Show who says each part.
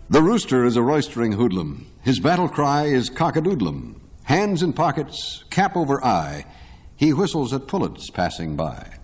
Speaker 1: The rooster is a roistering hoodlum. His battle cry is cock-a-doodlum. Hands in pockets, cap over eye, he whistles at pullets passing by.